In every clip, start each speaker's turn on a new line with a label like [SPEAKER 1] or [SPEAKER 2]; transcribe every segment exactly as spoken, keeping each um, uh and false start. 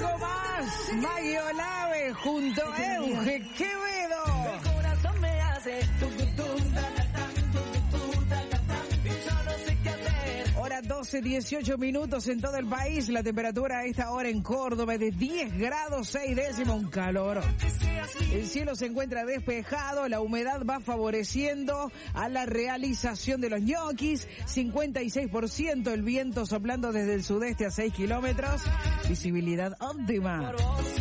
[SPEAKER 1] algo más. Maggie Olave junto a Euge Quevedo.
[SPEAKER 2] El corazón me hace tum, tum, tum, ta, ta, ta, tum, tum, tum, ta, ta, ta, y yo no sé qué hacer.
[SPEAKER 1] Hora doce, dieciocho minutos en todo el país. La temperatura a esta hora en Córdoba es de diez grados seis décimos, un calor. El cielo se encuentra despejado, la humedad va favoreciendo a la realización de los ñoquis, cincuenta y seis por ciento, el viento soplando desde el sudeste a seis kilómetros, visibilidad óptima.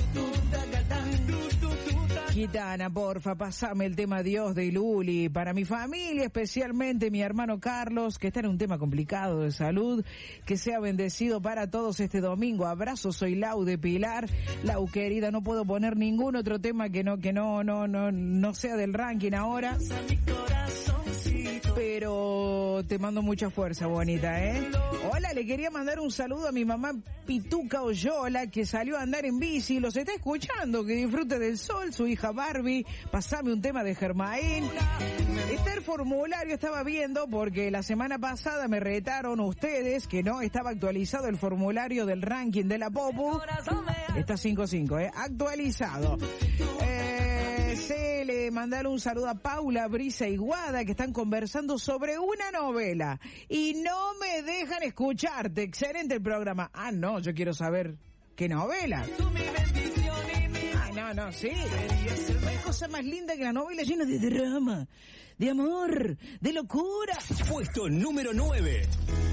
[SPEAKER 1] Gitana, porfa, pasame el tema Dios de Luli, para mi familia, especialmente mi hermano Carlos, que está en un tema complicado de salud, que sea bendecido para todos este domingo. Abrazo, soy Lau de Pilar. Lau, querida, no puedo poner ningún otro tema que no, que no, no, no, no sea del ranking ahora, pero te mando mucha fuerza, bonita, ¿eh? Hola, le quería mandar un saludo a mi mamá Pituca Oyola, que salió a andar en bici, los está escuchando, que disfrute del sol, su hija Barbie, pasame un tema de Germain. Está el formulario, estaba viendo, porque la semana pasada me retaron ustedes que no estaba actualizado el formulario del ranking de la Popu. Está cinco cinco, ¿eh? Actualizado. Eh, se le mandaron un saludo a Paula, Brisa y Guada, que están conversando sobre una novela y no me dejan escucharte. Excelente el programa. Ah, no, yo quiero saber qué novela. Ah, no, no, sí. No hay cosa más linda que la novela llena de drama, de amor, de locura.
[SPEAKER 3] Puesto número nueve.